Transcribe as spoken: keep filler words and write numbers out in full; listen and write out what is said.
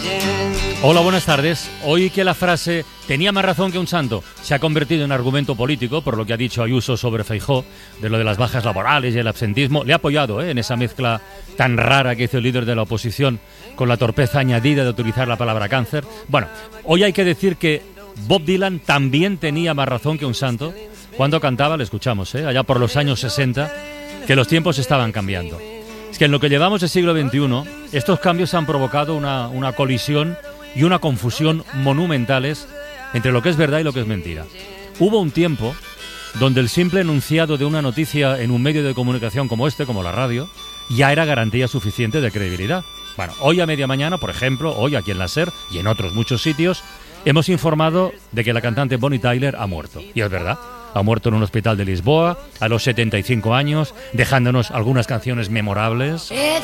Hola, buenas tardes. Hoy que la frase "tenía más razón que un santo" se ha convertido en argumento político por lo que ha dicho Ayuso sobre Feijóo, de lo de las bajas laborales y el absentismo, le ha apoyado ¿eh? en esa mezcla tan rara que hizo el líder de la oposición con la torpeza añadida de utilizar la palabra cáncer. Bueno, hoy hay que decir que Bob Dylan también tenía más razón que un santo cuando cantaba, le escuchamos, ¿eh? allá por los años sesenta, que los tiempos estaban cambiando. Es que en lo que llevamos del siglo veintiuno, estos cambios han provocado una, una colisión y una confusión monumentales entre lo que es verdad y lo que es mentira. Hubo un tiempo donde el simple enunciado de una noticia en un medio de comunicación como este, como la radio, ya era garantía suficiente de credibilidad. Bueno, hoy a media mañana, por ejemplo, hoy aquí en la SER y en otros muchos sitios, hemos informado de que la cantante Bonnie Tyler ha muerto. Y es verdad, ha muerto en un hospital de Lisboa a los setenta y cinco años, dejándonos algunas canciones memorables.